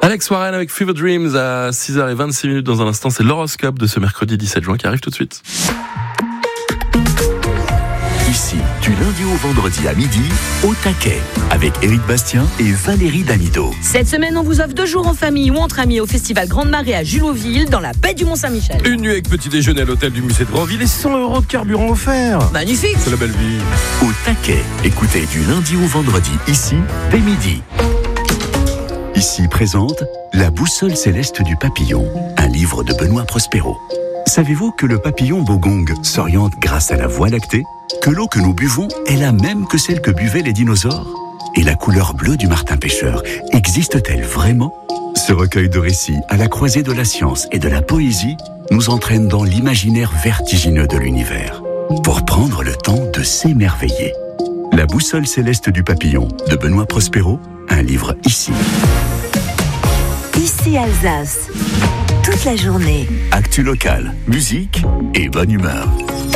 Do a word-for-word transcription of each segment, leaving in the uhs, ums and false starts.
Alex Warren avec Fever Dreams à six heures vingt-six minutes. Dans un instant, c'est l'horoscope de ce mercredi dix-sept juin qui arrive tout de suite. Ici, du lundi au vendredi à midi, au taquet, avec Éric Bastien et Valérie Damido. Cette semaine, on vous offre deux jours en famille ou entre amis au festival Grande Marée à Julotville, dans la baie du Mont-Saint-Michel. Une nuit avec petit déjeuner à l'hôtel du musée de Grandville et cent euros de carburant offert. Magnifique. C'est la belle vie. Au taquet, écoutez du lundi au vendredi, ici, dès midi. Ici présente La boussole céleste du papillon, un livre de Benoît Prospero. Savez-vous que le papillon bogong s'oriente grâce à la Voie lactée ? Que l'eau que nous buvons est la même que celle que buvaient les dinosaures ? Et la couleur bleue du martin pêcheur existe-t-elle vraiment ? Ce recueil de récits à la croisée de la science et de la poésie nous entraîne dans l'imaginaire vertigineux de l'univers pour prendre le temps de s'émerveiller. La boussole céleste du papillon de Benoît Prospero, un livre ici. Ici Alsace, toute la journée. Actu locale, musique et bonne humeur.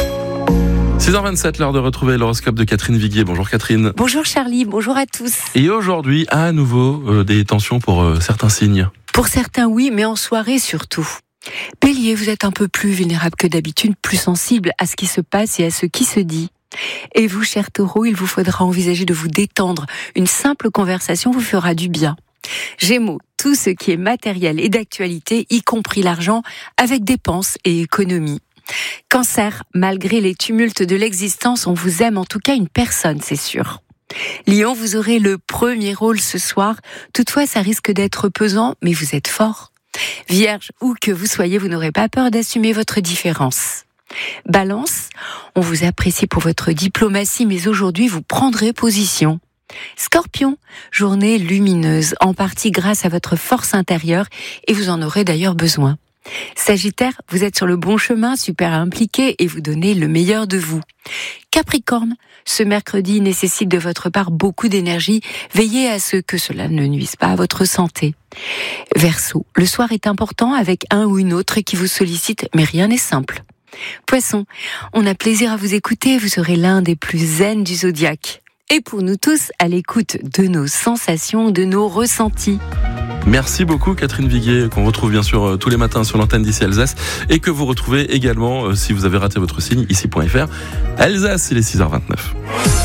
six heures vingt-sept, l'heure de retrouver l'horoscope de Catherine Viguier. Bonjour Catherine. Bonjour Charlie, bonjour à tous. Et aujourd'hui, à nouveau, euh, des tensions pour euh, certains signes. Pour certains oui, mais en soirée surtout. Bélier, vous êtes un peu plus vulnérable que d'habitude, plus sensible à ce qui se passe et à ce qui se dit. Et vous, cher Taureau, il vous faudra envisager de vous détendre. Une simple conversation vous fera du bien. Gémeaux, tout ce qui est matériel et d'actualité, y compris l'argent, avec dépenses et économies. Cancer, malgré les tumultes de l'existence, on vous aime en tout cas une personne, c'est sûr. Lion, vous aurez le premier rôle ce soir. Toutefois, ça risque d'être pesant, mais vous êtes fort. Vierge, où que vous soyez, vous n'aurez pas peur d'assumer votre différence. Balance, on vous apprécie pour votre diplomatie, mais aujourd'hui, vous prendrez position. Scorpion, journée lumineuse, en partie grâce à votre force intérieure, et vous en aurez d'ailleurs besoin. Sagittaire, vous êtes sur le bon chemin, super impliqué, et vous donnez le meilleur de vous. Capricorne, ce mercredi nécessite de votre part beaucoup d'énergie, veillez à ce que cela ne nuise pas à votre santé. Verseau, le soir est important avec un ou une autre qui vous sollicite, mais rien n'est simple. Poisson, on a plaisir à vous écouter, vous serez l'un des plus zen du zodiaque. Et pour nous tous, à l'écoute de nos sensations, de nos ressentis. Merci beaucoup Catherine Viguier, qu'on retrouve bien sûr euh, tous les matins sur l'antenne d'Ici Alsace et que vous retrouvez également, euh, si vous avez raté votre signe, ici point f r. Alsace, il est six heures vingt-neuf.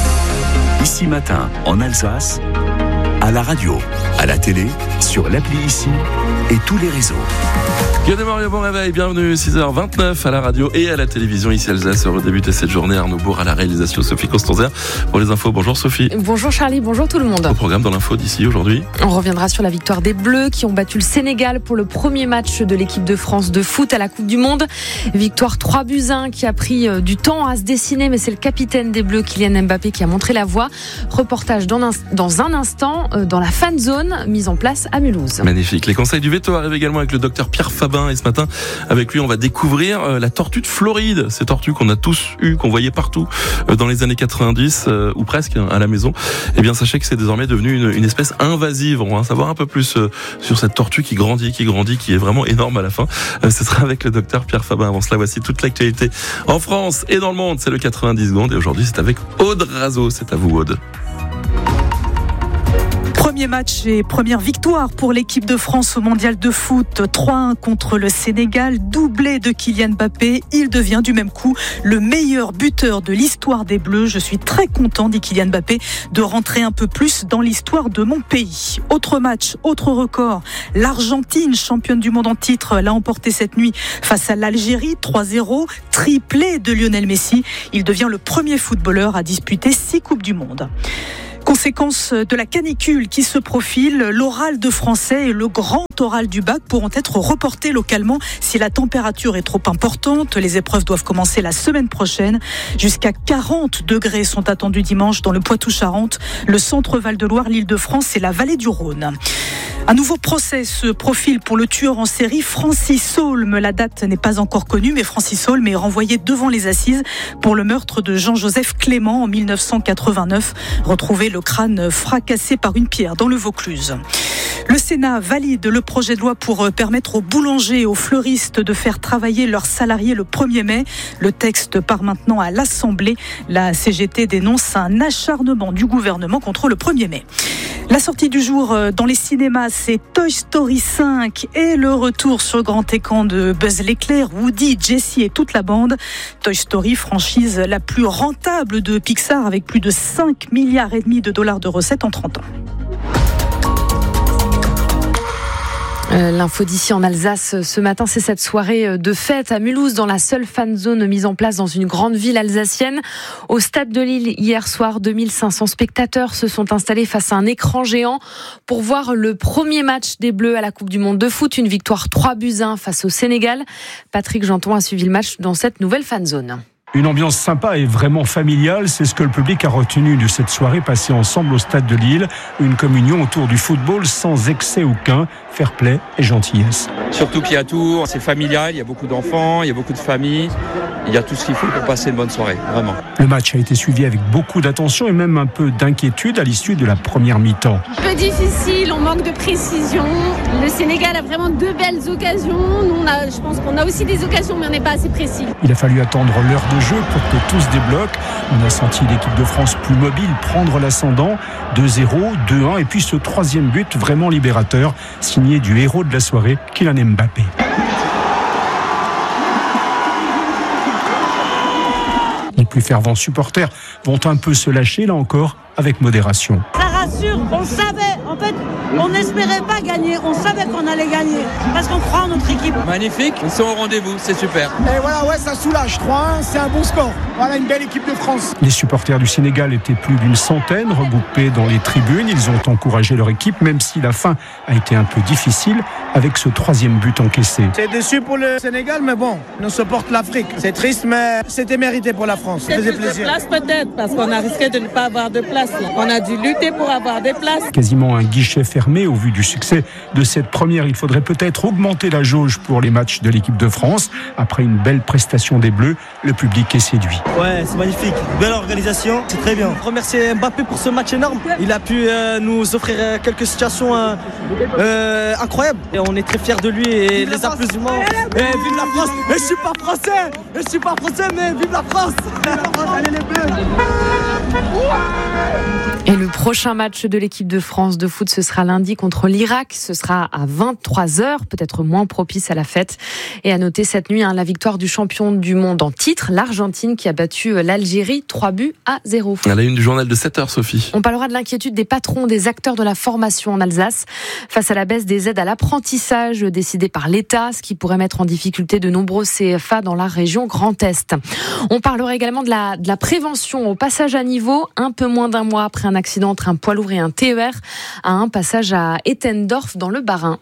Ici matin, en Alsace, à la radio, à la télé, sur l'appli Ici et tous les réseaux. Guillaume Mario, bon réveil, bienvenue, six heures vingt-neuf à la radio et à la télévision Ici Alsace. Redébuter cette journée, Arnaud Bourg à la réalisation, Sophie Constanzer pour les infos. Bonjour Sophie. Bonjour Charlie, bonjour tout le monde. Au programme dans l'info d'ici aujourd'hui. On reviendra sur la victoire des Bleus qui ont battu le Sénégal pour le premier match de l'équipe de France de foot à la Coupe du Monde. Victoire trois buts à un qui a pris du temps à se dessiner, mais c'est le capitaine des Bleus, Kylian Mbappé, qui a montré la voie. Reportage dans un, dans un instant dans la fan zone mise en place à Mulhouse. Magnifique. Les conseils du veto arrivent également avec le docteur Pierre Fabin. Et ce matin, avec lui, on va découvrir euh, la tortue de Floride. Ces tortues qu'on a tous eues, qu'on voyait partout euh, dans les années quatre-vingt-dix, euh, ou presque, hein, à la maison. Eh bien, sachez que c'est désormais devenu une, une espèce invasive. On va en savoir un peu plus euh, sur cette tortue qui grandit, qui grandit, qui est vraiment énorme à la fin. Euh, ce sera avec le docteur Pierre Fabin. Avant cela, voici toute l'actualité en France et dans le monde. C'est le quatre-vingt-dix secondes. Et aujourd'hui, c'est avec Aude Razo. C'est à vous, Aude. Premier match et première victoire pour l'équipe de France au mondial de foot. trois un contre le Sénégal, doublé de Kylian Mbappé. Il devient du même coup le meilleur buteur de l'histoire des Bleus. Je suis très content, dit Kylian Mbappé, de rentrer un peu plus dans l'histoire de mon pays. Autre match, autre record. L'Argentine, championne du monde en titre, l'a emporté cette nuit face à l'Algérie, trois zéro. Triplé de Lionel Messi. Il devient le premier footballeur à disputer six Coupes du Monde. Conséquence de la canicule qui se profile, l'oral de français et le grand oral du bac pourront être reportés localement si la température est trop importante. Les épreuves doivent commencer la semaine prochaine. Jusqu'à quarante degrés sont attendus dimanche dans le Poitou-Charentes, le centre Val-de-Loire, l'Île-de-France et la vallée du Rhône. Un nouveau procès se profile pour le tueur en série Francis Saulme. La date n'est pas encore connue, mais Francis Saulme est renvoyé devant les assises pour le meurtre de Jean-Joseph Clément en dix-neuf cent quatre-vingt-neuf. Retrouvé le crâne fracassé par une pierre dans le Vaucluse. Le Sénat valide le projet de loi pour permettre aux boulangers et aux fleuristes de faire travailler leurs salariés le premier mai. Le texte part maintenant à l'Assemblée. La C G T dénonce un acharnement du gouvernement contre le premier mai. La sortie du jour dans les cinémas, c'est Toy Story cinq et le retour sur grand écran de Buzz l'éclair, Woody, Jessie et toute la bande. Toy Story, franchise la plus rentable de Pixar avec plus de cinq milliards et demi de dollars de recettes en trente ans. Euh, l'info d'ici en Alsace ce matin, c'est cette soirée de fête à Mulhouse, dans la seule fan zone mise en place dans une grande ville alsacienne. Au stade de Lille, hier soir, deux mille cinq cents spectateurs se sont installés face à un écran géant pour voir le premier match des Bleus à la Coupe du Monde de foot. Une victoire trois buts à un face au Sénégal. Patrick Janton a suivi le match dans cette nouvelle fan zone. Une ambiance sympa et vraiment familiale, c'est ce que le public a retenu de cette soirée passée ensemble au stade de Lille. Une communion autour du football sans excès aucun, fair play et gentillesse. Surtout qu'il y a tout, c'est familial, il y a beaucoup d'enfants, il y a beaucoup de familles. Il y a tout ce qu'il faut pour passer une bonne soirée, vraiment. Le match a été suivi avec beaucoup d'attention et même un peu d'inquiétude à l'issue de la première mi-temps. Un peu difficile, on manque de précision. Le Sénégal a vraiment deux belles occasions. Nous, on a, je pense qu'on a aussi des occasions, mais on n'est pas assez précis. Il a fallu attendre l'heure de jeu pour que tout se débloque. On a senti l'équipe de France plus mobile prendre l'ascendant. deux zéro, deux un et puis ce troisième but vraiment libérateur, signé du héros de la soirée, Kylian Mbappé. Les plus fervents supporters vont un peu se lâcher, là encore, avec modération. Ça rassure, on le savait. En fait, on n'espérait pas gagner, on savait qu'on allait gagner, parce qu'on croit en notre équipe. Magnifique, ils sont au rendez-vous, c'est super. Et voilà, ouais, ça soulage. trois un, c'est un bon score. Voilà une belle équipe de France. Les supporters du Sénégal étaient plus d'une centaine, regroupés dans les tribunes. Ils ont encouragé leur équipe, même si la fin a été un peu difficile, avec ce troisième but encaissé. C'est déçu pour le Sénégal, mais bon, on supporte l'Afrique. C'est triste, mais c'était mérité pour la France. Ça faisait plaisir. De place peut-être, parce qu'on a risqué de ne pas avoir de place. On a dû lutter pour avoir des places. Quasiment un guichet fermé au vu du succès de cette première. Il faudrait peut-être augmenter la jauge pour les matchs de l'équipe de France. Après une belle prestation des Bleus, le public est séduit. Ouais, c'est magnifique. Belle organisation, c'est très bien. Remercier Mbappé pour ce match énorme. Il a pu euh, nous offrir euh, quelques situations euh, euh, incroyables. Et on est très fiers de lui et vive les applaudissements. Et vive la France. Et je suis pas français. Et je suis pas français, mais vive la France. Vive la France, allez les Bleus. Et le prochain match de l'équipe de France de foot, ce sera lundi contre l'Irak. Ce sera à vingt-trois heures, peut-être moins propice à la fête. Et à noter cette nuit, hein, la victoire du champion du monde en titre, l'Argentine, qui a battu l'Algérie trois buts à zéro. À la une du journal de sept heures, Sophie. On parlera de l'inquiétude des patrons, des acteurs de la formation en Alsace face à la baisse des aides à l'apprentissage décidée par l'État, ce qui pourrait mettre en difficulté de nombreux C F A dans la région Grand Est. On parlera également de la, de la prévention au passage à niveau, un peu moins d'un mois après un accident entre un poids lourd et un T E R à un passage à Ettendorf dans le Bas-Rhin.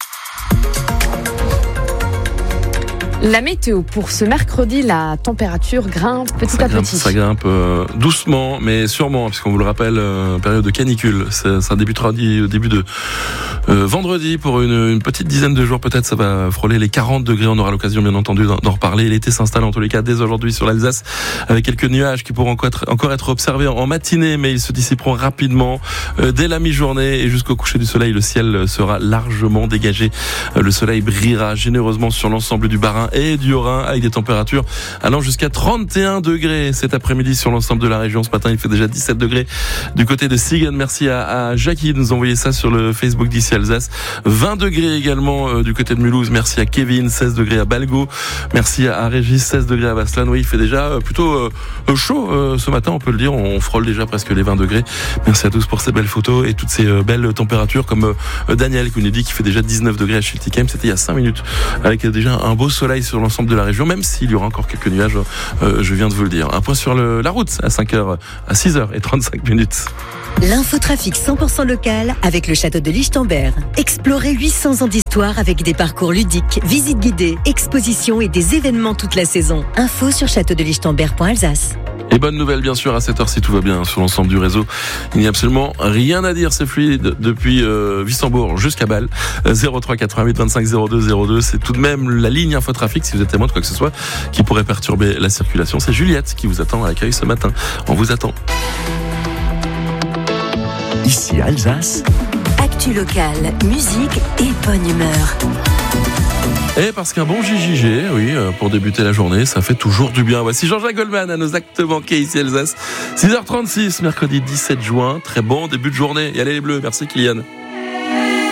La météo pour ce mercredi, la température grimpe petit ça à grimpe, petit. Ça grimpe euh, doucement, mais sûrement, puisqu'on vous le rappelle, euh, période de canicule. Ça, ça débutera au début de euh, vendredi pour une, une petite dizaine de jours. Peut-être ça va frôler les quarante degrés. On aura l'occasion, bien entendu, d'en, d'en reparler. L'été s'installe en tous les cas dès aujourd'hui sur l'Alsace, avec quelques nuages qui pourront encore être, encore être observés en matinée, mais ils se dissiperont rapidement euh, dès la mi-journée et jusqu'au coucher du soleil. Le ciel sera largement dégagé. Euh, le soleil brillera généreusement sur l'ensemble du Bas-Rhin et du Haut-Rhin, avec des températures allant jusqu'à trente et un degrés cet après-midi sur l'ensemble de la région. Ce matin, il fait déjà dix-sept degrés du côté de Siegen. Merci à, à Jackie de nous envoyer ça sur le Facebook d'ici Alsace. vingt degrés également euh, du côté de Mulhouse. Merci à Kevin, seize degrés à Balgo. Merci à, à Régis, seize degrés à Vasselin. Oui, il fait déjà euh, plutôt euh, chaud euh, ce matin, on peut le dire. On frôle déjà presque les vingt degrés. Merci à tous pour ces belles photos et toutes ces euh, belles températures, comme euh, Daniel qui nous dit qu'il fait déjà dix-neuf degrés à Schiltigheim. C'était il y a cinq minutes, avec déjà un beau soleil sur l'ensemble de la région, même s'il y aura encore quelques nuages, euh, je viens de vous le dire. Un point sur le, la route à cinq heures, à six heures trente-cinq minutes. L'infotrafic cent pour cent local avec le château de Lichtenberg. Explorez huit cents ans d'histoire avec des parcours ludiques, visites guidées, expositions et des événements toute la saison. Info sur château de lichtenberg point alsace. Et bonne nouvelle bien sûr à cette heure si tout va bien sur l'ensemble du réseau. Il n'y a absolument rien à dire, c'est fluide depuis euh, Wissembourg jusqu'à Bâle. zéro trois quatre-vingt-huit vingt-cinq zéro deux zéro deux, c'est tout de même la ligne infotrafic si vous êtes témoin de quoi que ce soit qui pourrait perturber la circulation. C'est Juliette qui vous attend à l'accueil ce matin. On vous attend. Ici Alsace. Actu locale, musique et bonne humeur. Et parce qu'un bon J J G, oui, pour débuter la journée, ça fait toujours du bien. Voici Jean-Jacques Goldman à nos actes manqués ici Alsace. six heures trente-six, mercredi dix-sept juin. Très bon début de journée. Et allez les Bleus, merci Kylian.